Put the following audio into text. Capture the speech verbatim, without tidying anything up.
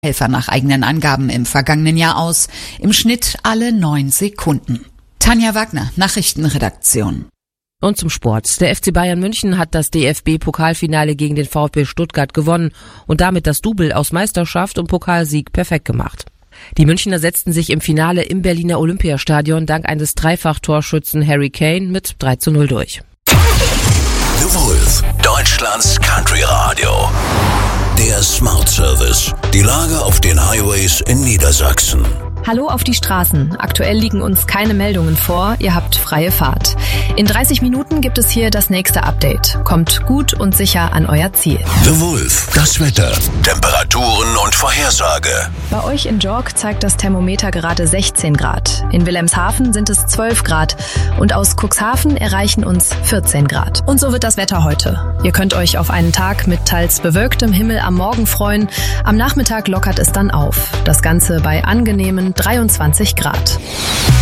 Helfer nach eigenen Angaben im vergangenen Jahr aus, im Schnitt alle neun Sekunden. Tanja Wagner, Nachrichtenredaktion. Und zum Sport. Der F C Bayern München hat das D F B-Pokalfinale gegen den VfB Stuttgart gewonnen und damit das Double aus Meisterschaft und Pokalsieg perfekt gemacht. Die Münchner setzten sich im Finale im Berliner Olympiastadion dank eines Dreifach-Torschützen Harry Kane mit drei zu null durch. The Wolf, Deutschlands Country Radio. Der Smart Service. Die Lage auf den Highways in Niedersachsen. Hallo auf die Straßen. Aktuell liegen uns keine Meldungen vor. Ihr habt freie Fahrt. In dreißig Minuten gibt es hier das nächste Update. Kommt gut und sicher an euer Ziel. The Wolf, das Wetter, Temperaturen und Vorhersage. Bei euch in Jork zeigt das Thermometer gerade sechzehn Grad. In Wilhelmshaven sind es zwölf Grad. Und aus Cuxhaven erreichen uns vierzehn Grad. Und so wird das Wetter heute. Ihr könnt euch auf einen Tag mit teils bewölktem Himmel am Morgen freuen. Am Nachmittag lockert es dann auf. Das Ganze bei angenehmen dreiundzwanzig Grad.